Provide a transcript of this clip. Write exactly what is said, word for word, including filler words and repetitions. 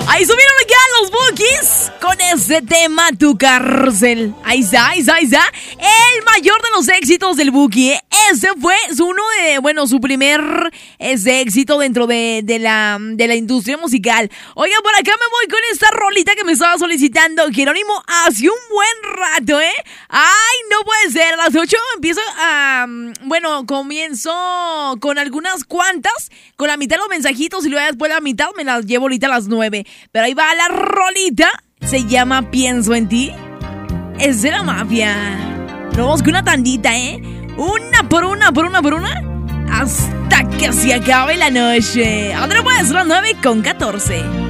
Ahí subieron acá los Bukis con ese tema, Tu Cárcel. Ahí está, ahí está, ahí está. El mayor de los éxitos del Buki. Ese fue su uno de, bueno, su primer ese éxito dentro de, de, la, de la industria musical. Oigan, por acá me voy con esta rolita que me estaba solicitando Jerónimo hace un buen rato, ¿eh? Ay, no puede ser. A las ocho empiezo a... Bueno, comienzo con algunas cuantas, con la mitad de los mensajitos y luego después la mitad me las llevo ahorita a las nueve. Pero ahí va la rolita. Se llama Pienso en ti. Es de La Mafia. Nos vamos con una tandita, ¿eh? Una por una, por una, por una. Hasta que se acabe la noche. Ahora puede ser las nueve con catorce.